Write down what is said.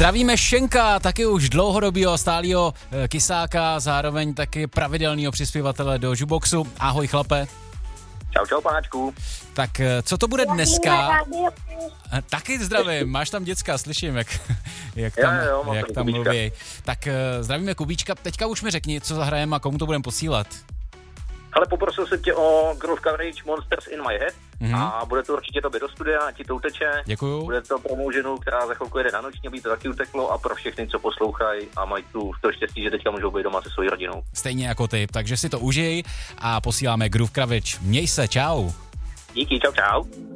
Zdravíme Šenka, taky už dlouhodobýho stálýho kysáka, zároveň taky pravidelného přispěvatele do Juboxu. Ahoj chlape. Čau panáčku. Tak co to bude dneska? Taky zdravím, máš tam děcka, slyším, jak tam mluví. Tak zdravíme Kubíčka, teďka už mi řekni, co zahrajeme a komu to budeme posílat. Ale poprosil jsem tě o Groove Coverage Monsters in My Head a bude to určitě tobě do studia, ti to uteče. Děkuju. Bude to pro mou ženu, která za chvilku jede na noční, aby to taky uteklo a pro všechny, co poslouchají a mají tu to štěstí, že teďka můžou být doma se svojí rodinou. Stejně jako ty, takže si to užij a posíláme Groove Coverage. Měj se, čau. Díky, čau.